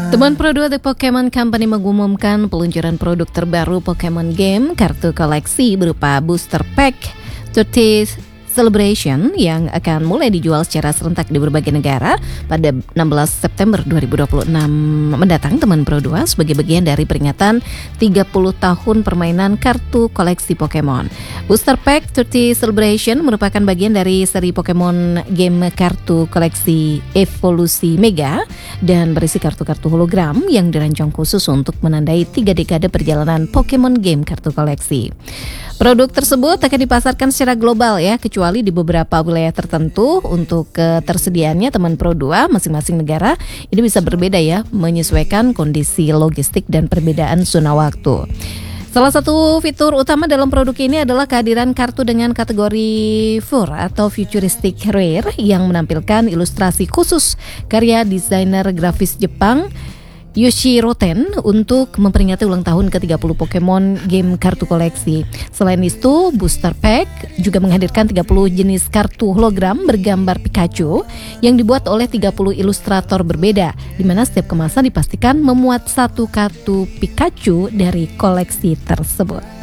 Teman Pro 2 The Pokemon Company mengumumkan peluncuran produk terbaru Pokemon Game kartu koleksi berupa Booster Pack 30th Celebration yang akan mulai dijual secara serentak di berbagai negara pada 16 September 2026 mendatang. Teman Pro 2 sebagai bagian dari peringatan 30 tahun permainan kartu koleksi Pokemon. Booster Pack 30 Celebration merupakan bagian dari seri Pokemon Game kartu koleksi Evolusi Mega dan berisi kartu-kartu hologram yang dirancang khusus untuk menandai 3 dekade perjalanan Pokemon Game kartu koleksi. Produk tersebut akan dipasarkan secara global ya, kecuali di beberapa wilayah tertentu. Untuk ketersediaannya Teman Pro 2 masing-masing negara ini bisa berbeda ya, menyesuaikan kondisi logistik dan perbedaan zona waktu. Salah satu fitur utama dalam produk ini adalah kehadiran kartu dengan kategori Fur atau Futuristic Rare yang menampilkan ilustrasi khusus karya desainer grafis Jepang Yoshiro Ten untuk memperingati ulang tahun ke-30 Pokemon Game kartu koleksi. Selain itu, Booster Pack juga menghadirkan 30 jenis kartu hologram bergambar Pikachu yang dibuat oleh 30 ilustrator berbeda, di mana setiap kemasan dipastikan memuat satu kartu Pikachu dari koleksi tersebut.